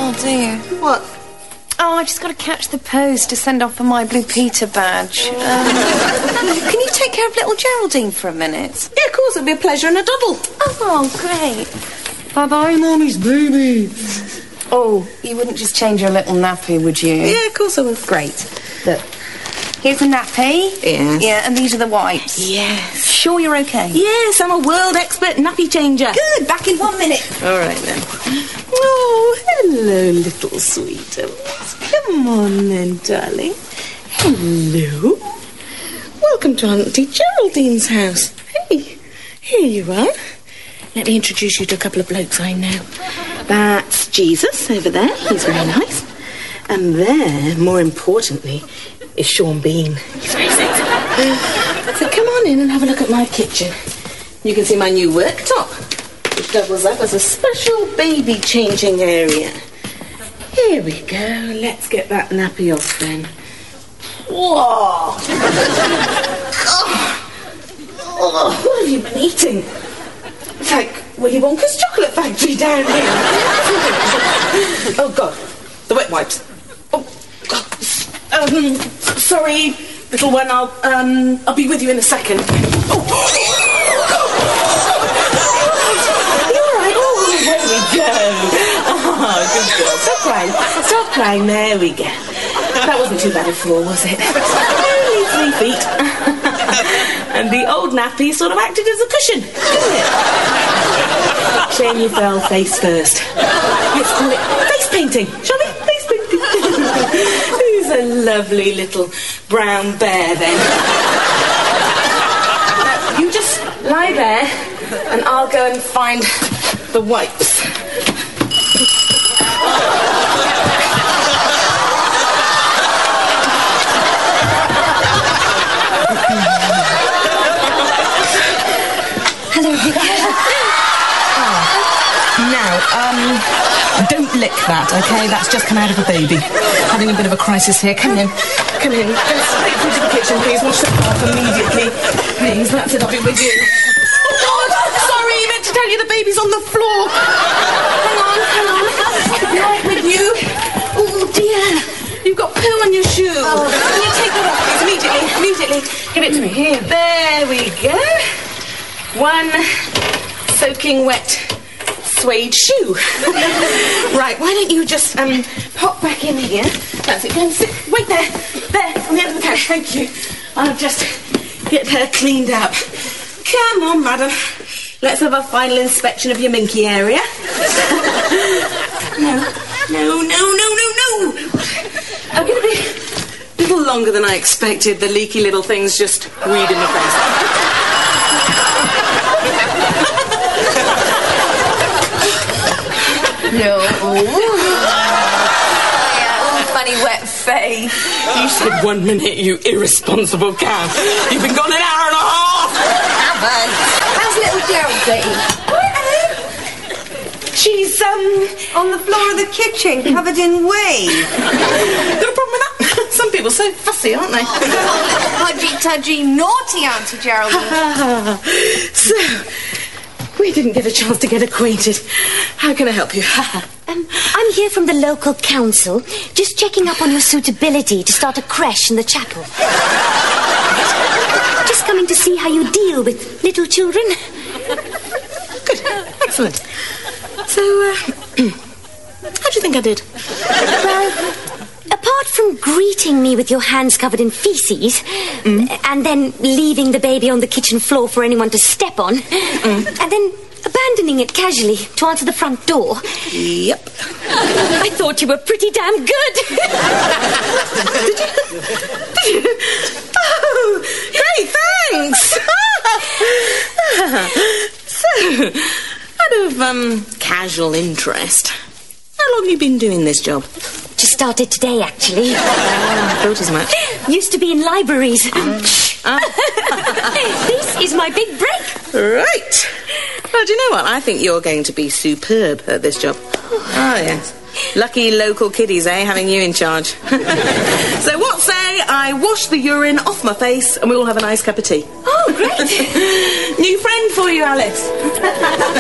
Oh, dear. What? Oh, I just got to catch the post to send off for my Blue Peter badge. Can you take care of little Geraldine for a minute? Yeah, of course, it'll be a pleasure and a double. Oh, great. Bye-bye, Mommy's baby. Oh, you wouldn't just change your little nappy, would you? Yeah, of course I will. Great. Look, here's the nappy. Yes. Yeah, and these are the wipes. Yes. Sure you're okay? Yes, I'm a world expert nappy changer. Good, back in 1 minute. All right, then. Oh, hello, little sweetums. Come on, then, darling. Hello. Welcome to Auntie Geraldine's house. Hey, here you are. Let me introduce you to a couple of blokes I know. That's Jesus over there. He's very nice. And there, more importantly, is Sean Bean. He's very sexy. So come on in and have a look at my kitchen. You can see my new worktop, which doubles up as a special baby changing area. Here we go. Let's get that nappy off then. Whoa! Oh, what have you been eating? It's like Willy Wonka's chocolate factory down here. Oh, God. The wet wipes. Oh, God. Sorry, little one. I'll be with you in a second. Oh. You're all right. Oh, there we go. Oh, good girl. Stop crying. Stop crying. There we go. That wasn't too bad a fall, was it? Only 3 feet. And the old nappy sort of acted as a cushion, didn't it? Shame you fell face first. Let's call it face painting, shall we? Face painting. Who's a lovely little brown bear, then? You just lie there, and I'll go and find the wipes. Don't lick that, okay? That's just come out of a baby. Having a bit of a crisis here. Come in. Come in. Just take through to the kitchen, please. Wash that off immediately. Please, that's it. I'll be with you. Oh, God! Sorry, I meant to tell you the baby's on the floor. Hang on. Right with you. Oh, dear. You've got poo on your shoe. Oh. Can you take that off, please? Immediately. Give it to me. Here. There we go. One soaking wet suede shoe. Right, why don't you just pop back in here. That's it. Go and sit. Wait there. There, on the end of the couch. Thank you. I'll just get her cleaned up. Come on, madam. Let's have a final inspection of your minky area. No. I'm going to be a little longer than I expected. The leaky little thing's just weed in the face. No. Funny wet face. You said 1 minute, you irresponsible cow. You've been gone an hour and a half. How's little Geraldine? She's, on the floor of the kitchen, covered in wee. Got a problem with that? Some people are so fussy, aren't they? Pudgy-tudgy, naughty Auntie Geraldine. So, we didn't get a chance to get acquainted. How can I help you? I'm here from the local council, just checking up on your suitability to start a creche in the chapel. Just coming to see how you deal with little children. Good, excellent. So, how do you think I did? Well, apart from greeting me with your hands covered in feces, and then leaving the baby on the kitchen floor for anyone to step on, and then abandoning it casually to answer the front door. Yep. I thought you were pretty damn good. Did you? Oh, great, thanks. So, out of, casual interest, how long have you been doing this job? Just started today, actually. Thought as much. Used to be in libraries. This is my big break. Right. Well, do you know what? I think you're going to be superb at this job. Oh, yes. Lucky local kiddies, eh, having you in charge. So what say I wash the urine off my face and we all have a nice cup of tea? Oh, great. New friend for you, Alice.